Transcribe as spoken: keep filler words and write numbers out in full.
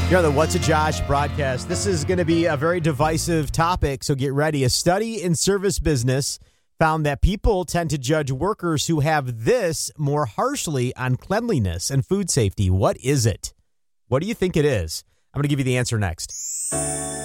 You're on the What's a Josh broadcast. This is going to be a very divisive topic, so get ready. A study in service business found that people tend to judge workers who have this more harshly on cleanliness and food safety. What is it? What do you think it is? I'm going to give you the answer next.